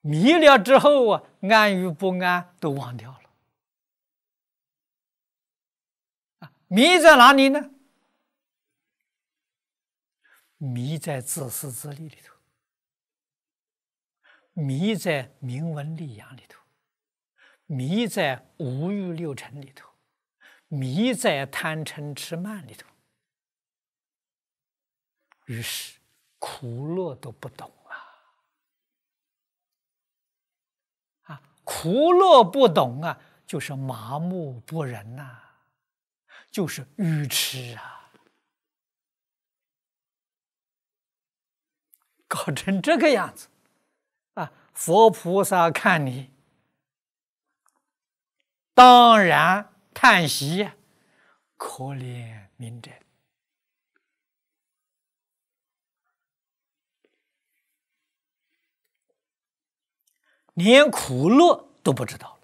迷了之后啊，安与不安都忘掉了。迷在哪里呢？迷在自私自利里头，迷在名闻利养里头，迷在五欲六尘里头，迷在贪嗔痴慢里头。于是苦乐都不懂苦乐不懂就是麻木不仁就是愚痴搞成这个样子佛菩萨看你，当然叹息可怜悯者。连苦乐都不知道。